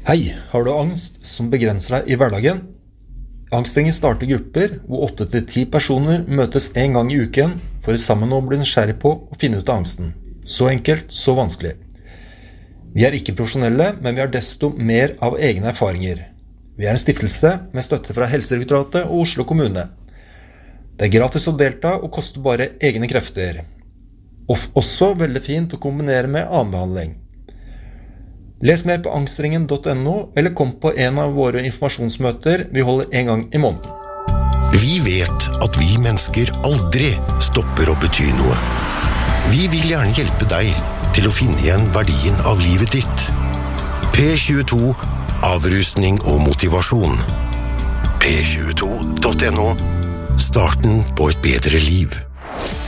Hei, har du angst som begrenser deg i hverdagen? Angstringen starter grupper hvor 8-10 personer møtes en gang i uken for sammen å bli nysgjerrig på og finne ut av angsten. Så enkelt, så vanskelig. Vi er ikke profesjonelle, men vi har desto mer av egne erfaringer. Vi er en stiftelse med støtte fra Helsedirektoratet og Oslo kommune. Det er gratis å delta og koster bare egne krefter. Og også veldig fint å kombinere med annen behandling. Les mer på angstringen.no, eller kom på en av våre informasjonsmøter vi holder en gang i måneden. Vi vet at vi mennesker aldri stopper å bety noe. Vi vil gjerne hjelpe deg til å finne igjen verdien av livet ditt. P22 – avrusning og motivasjon. P22.no – starten på et bedre liv.